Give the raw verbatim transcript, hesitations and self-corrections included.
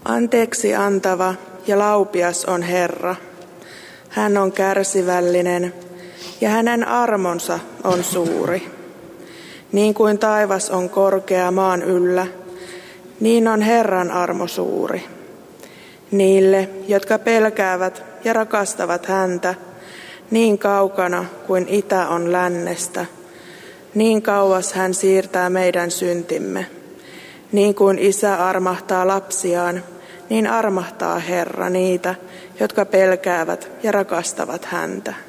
Anteeksi antava ja laupias on Herra. Hän on kärsivällinen ja hänen armonsa on suuri. Niin kuin taivas on korkea maan yllä, niin on Herran armo suuri. Niille, jotka pelkäävät ja rakastavat häntä, niin kaukana kuin itä on lännestä, niin kauas hän siirtää meidän syntimme. Niin kuin isä armahtaa lapsiaan, niin armahtaa Herra niitä, jotka pelkäävät ja rakastavat häntä.